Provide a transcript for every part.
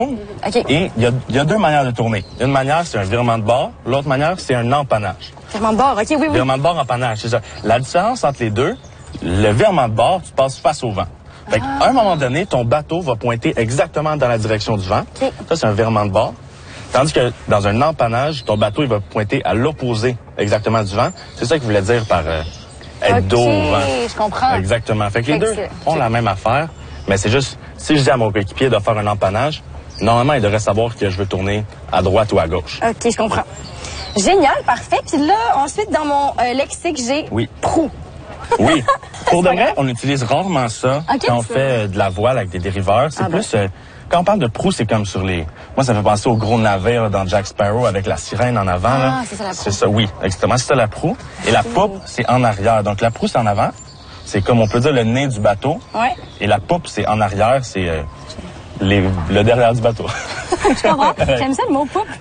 OK. Et il y a deux manières de tourner. Une manière, c'est un virement de bord. L'autre manière, c'est un empannage. Virement de bord, OK, oui. Virement de bord, empannage, c'est ça. La différence entre les deux, le virement de bord, tu passes face au vent. Fait qu'à un moment donné, ton bateau va pointer exactement dans la direction du vent. OK. Ça, c'est un virement de bord. Tandis que dans un empannage, ton bateau, il va pointer à l'opposé exactement du vent. C'est ça qu'il voulait dire par être dos au vent. Je comprends. Exactement. Fait que les deux ont la même affaire, mais c'est juste, si je dis à mon coéquipier de faire un empannage, normalement, il devrait savoir que je veux tourner à droite ou à gauche. OK, je comprends. Génial, parfait. Puis là, ensuite, dans mon lexique, j'ai proue. Oui. Pour de vrai, on utilise rarement ça quand on fait de la voile avec des dériveurs. C'est plus... quand on parle de proue, c'est comme sur les... Moi, ça fait penser au gros navire dans Jack Sparrow avec la sirène en avant. Ah, c'est ça la proue. C'est ça, oui, exactement. C'est ça la proue. Et la poupe, c'est en arrière. Donc, la proue, c'est en avant. C'est comme on peut dire le nez du bateau. Ouais. Et la poupe, c'est en arrière. C'est le derrière du bateau. Je comprends. J'aime ça, le mot poupe.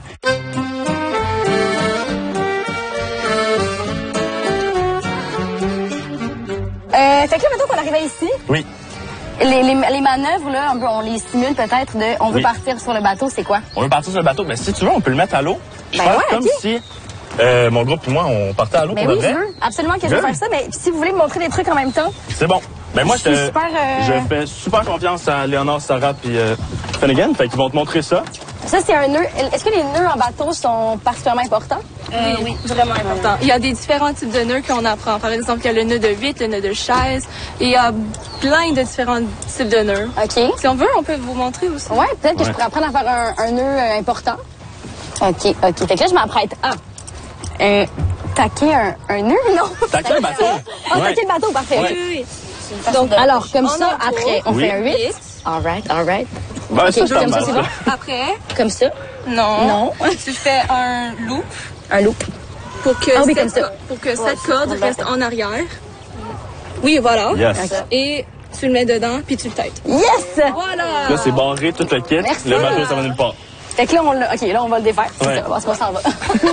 Fait que là, mettons qu'on arrivait ici. Oui. Les manœuvres, là, on les simule peut-être de... On veut partir sur le bateau, c'est quoi? On veut partir sur le bateau. Mais si tu veux, on peut le mettre à l'eau. Ben comme si mon groupe et moi, on partait à l'eau pour de vrai. Je veux absolument que je veux faire ça. Mais si vous voulez me montrer des trucs en même temps... C'est bon. Ben moi, je fais super confiance à Léonard, Sarah puis Finnegan. Fait qu'ils vont te montrer ça. Ça, c'est un nœud. Est-ce que les nœuds en bateau sont particulièrement importants? Oui, vraiment important. Il y a des différents types de nœuds qu'on apprend. Par exemple, il y a le nœud de 8, le nœud de chaise. Et il y a plein de différents types de nœuds. OK. Si on veut, on peut vous montrer aussi. Oui, peut-être que je pourrais apprendre à faire un nœud important. OK. Fait que là, je m'apprête à taquer un nœud, non? Taquer un bateau. Taquer le bateau, parfait. Oui. Donc, alors, comme ça, après, on fait un 8. All right. Ben, OK, ça, comme ça, c'est bon? Après, Comme ça? non. Tu fais un loop. Un loop. Pour que, comme ça. Pour que cette corde reste en arrière. Oui, voilà. Yes. Et tu le mets dedans, puis tu le têtes. Yes! Voilà! Là, c'est barré, tout le kit. Merci. Le bateau, ça va nulle part. Fait que là, on va le défaire. C'est ça, on s'en va.